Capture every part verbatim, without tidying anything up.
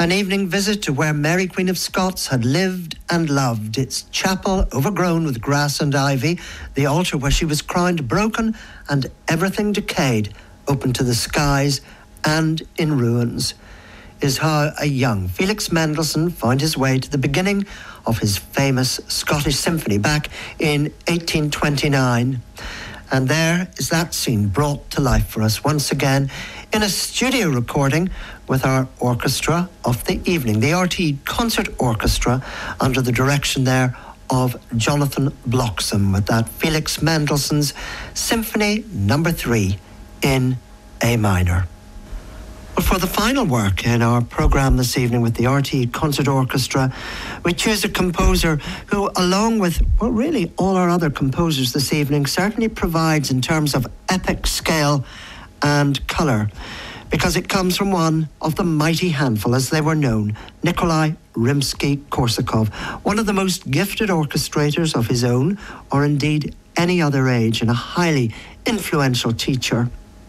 An evening visit to where Mary Queen of Scots had lived and loved. Its chapel overgrown with grass and ivy, the altar where she was crowned broken and everything decayed, open to the skies and in ruins, is how a young Felix Mendelssohn found his way to the beginning of his famous Scottish Symphony back in eighteen twenty-nine. And there is that scene brought to life for us once again in a studio recording with our orchestra of the evening, the R T E Concert Orchestra, under the direction there of Jonathan Bloxham, with that Felix Mendelssohn's Symphony Number Three in A minor. But for the final work in our programme this evening with the R T E Concert Orchestra, we choose a composer who, along with, well, really all our other composers this evening, certainly provides in terms of epic scale and colour, because it comes from one of the mighty handful, as they were known, Nikolai Rimsky-Korsakov, one of the most gifted orchestrators of his own, or indeed any other age, and a highly influential teacher.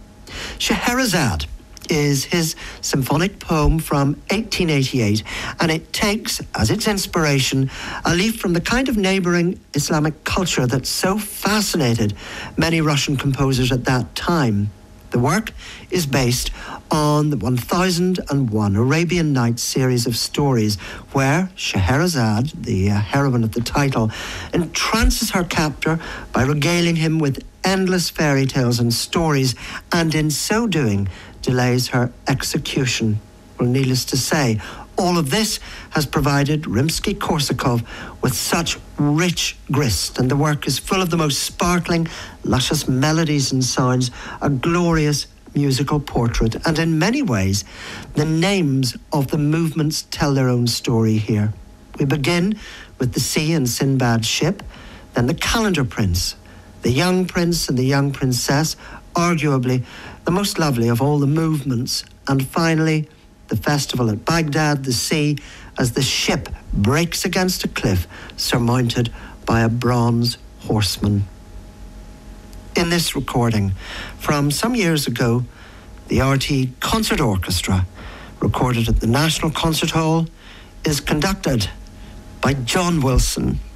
Scheherazade is his symphonic poem from eighteen eighty-eight, and it takes as its inspiration a leaf from the kind of neighbouring Islamic culture that so fascinated many Russian composers at that time. The work is based on the one thousand and one Arabian Nights series of stories, where Scheherazade, the uh, heroine of the title, entrances her captor by regaling him with endless fairy tales and stories, and in so doing delays her execution. Well, needless to say, all of this has provided Rimsky-Korsakov with such rich grist, and the work is full of the most sparkling, luscious melodies and sounds, a glorious musical portrait, and in many ways, the names of the movements tell their own story here. We begin with the sea and Sinbad's ship, then the Calendar Prince, the young prince and the young princess, arguably the most lovely of all the movements, and finally the festival at Baghdad, the sea, as the ship breaks against a cliff surmounted by a bronze horseman. In this recording, from some years ago, the R T E Concert Orchestra, recorded at the National Concert Hall, is conducted by John Wilson.